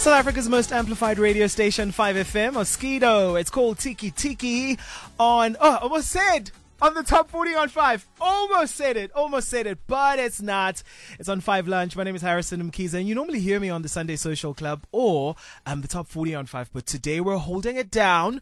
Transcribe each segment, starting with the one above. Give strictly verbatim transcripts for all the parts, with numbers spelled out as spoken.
South Africa's most amplified radio station, five F M, Mosquito. It's called Tiki Tiki on, oh, almost said, on the top forty on five. Almost said it, almost said it, but it's not. It's on five Lunch. My name is Harrison Mkiza, and you normally hear me on the Sunday Social Club or um, the top forty on five, but today we're holding it down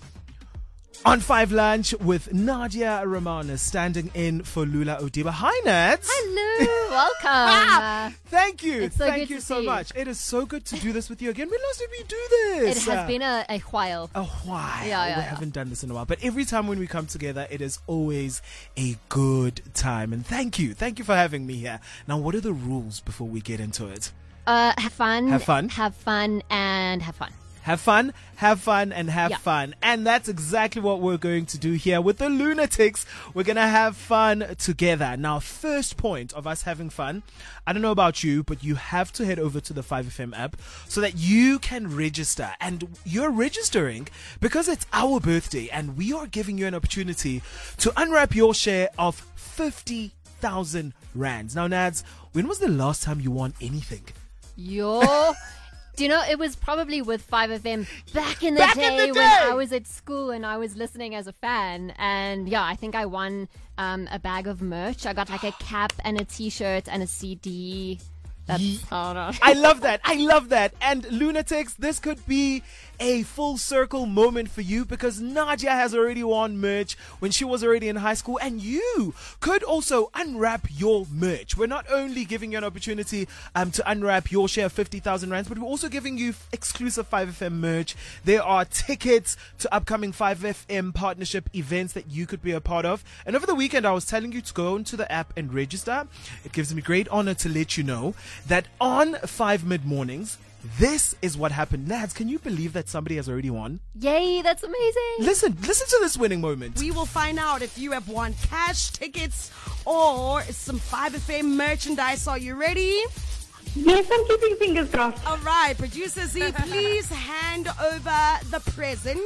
on five Lunch with Nadia Romanus standing in for Lula Odiba. Hi, Nats. Hello, welcome. Thank you. It's so Thank good you to so see. much. It is so good to do this with you again. When last did we do this? It has been a, a while. A while. Yeah, yeah, we yeah. haven't done this in a while. But every time when we come together, it is always a good time. And thank you. Thank you for having me here. Now, what are the rules before we get into it? Uh, have fun. Have fun. Have fun and have fun. Have fun, have fun, and have Yeah. fun. And that's exactly what we're going to do here with the Lunatics. We're going to have fun together. Now, first point of us having fun, I don't know about you, but you have to head over to the five F M app so that you can register. And you're registering because it's our birthday and we are giving you an opportunity to unwrap your share of fifty thousand rands. Now, Nads, when was the last time you won anything? Yo. Do you know, it was probably with five F M back in the, Back day, in the when day! I was at school and I was listening as a fan. And yeah, I think I won um, a bag of merch. I got like a cap and a t-shirt and a C D. That's, Ye- oh no. I love that. I love that. And Lunatics, this could be a full circle moment for you because Nadia has already won merch when she was already in high school, and you could also unwrap your merch. We're not only giving you an opportunity um, to unwrap your share of fifty thousand rands, but we're also giving you exclusive five F M merch. There are tickets to upcoming five F M partnership events that you could be a part of. And over the weekend, I was telling you to go into the app and register. It gives me great honor to let you know that on five mid-mornings, this is what happened. Nads, can you believe that somebody has already won? Yay, that's amazing. Listen, listen to this winning moment. We will find out if you have won cash, tickets, or some five F M merchandise. Are you ready? Yes, I'm keeping fingers crossed. All right, producer Z, please hand over the present.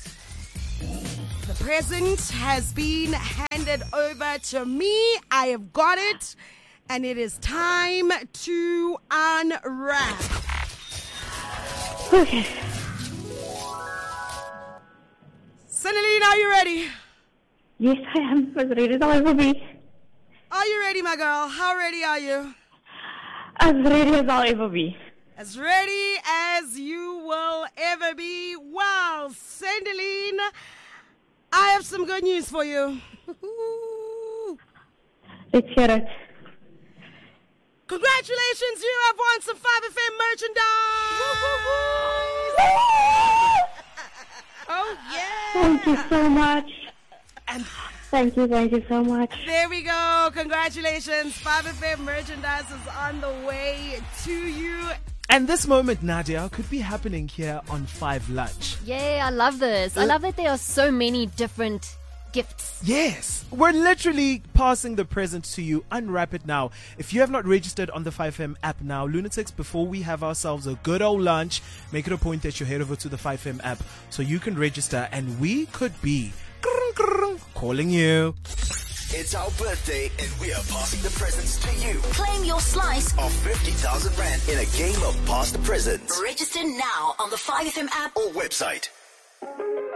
The present has been handed over to me. I have got it. And it is time to unwrap. Okay. Celine, are you ready? Yes, I am as ready as I'll ever be. Are you ready, my girl? How ready are you? As ready as I'll ever be. As ready as you will ever be. Well, Celine, I have some good news for you. Let's hear it. Congratulations, you have won some five F M merchandise. Oh, yeah. Thank you so much. And Thank you, thank you so much. There we go. Congratulations. five F M merchandise is on the way to you. and this moment, Nadia, could be happening here on five Lunch. Yay, I love this. I love that there are so many different gifts. Yes, we're literally passing the present to you. Unwrap it now. If you have not registered on the five F M app now, Lunatics, before we have ourselves a good old lunch, make it a point that you head over to the five F M app so you can register, and we could be calling you. It's our birthday and we are passing the presents to you. Claim your slice. Of fifty thousand rand in a game of Pass the Presents. Register now on the five F M app Or website.